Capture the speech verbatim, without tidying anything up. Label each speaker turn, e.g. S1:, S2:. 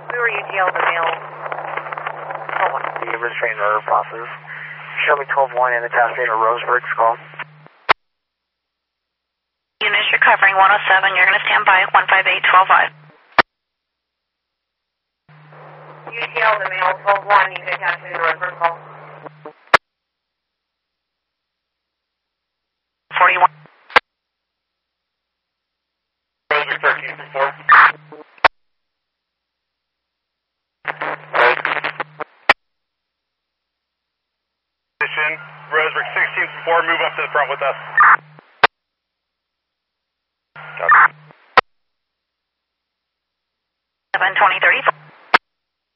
S1: We were U T L the mail. twelve one. The restraint order process. Show me twelve one in the Tasmania Roseburg's call.
S2: Units, you're covering one oh seven. You're going to stand by one five eight, twelve five.
S1: U T L the mail twelve one. You can attach me to the Roseburg call.
S2: forty-one.
S3: Roseburg thirteen four. Roseburg sixteen four, move up to the front with us.